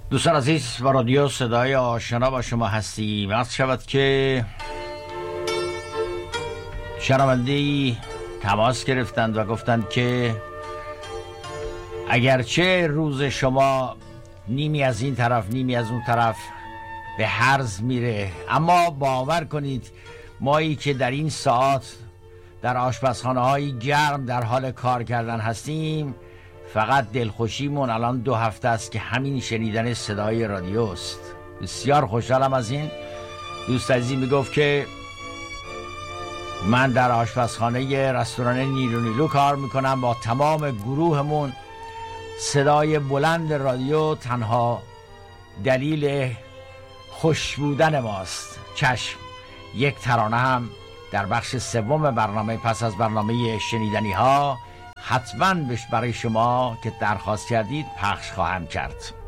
دوستان عزیز و رادیو صدای آشنا با شما هستیم. عرض شود که شنونده‌ای تماس گرفتند و گفتند که اگرچه روز شما نیمی از این طرف نیمی از اون طرف به هرز میره، اما باور کنید مایی که در این ساعت در آشپزخانه های گرم در حال کار کردن هستیم، فقط دلخوشیمون الان 2 هفته است که همین شنیدن صدای رادیوست. بسیار خوشحالم از این. دوست عزیزی میگفت که من در آشپزخانه رستوران نیلو نیلو کار میکنم، با تمام گروهمون صدای بلند رادیو تنها دلیل خوش بودن ماست. چشم، یک ترانه هم در بخش سوم برنامه پس از برنامه شنیدنی ها حتما برای شما که درخواست کردید پخش خواهم کرد.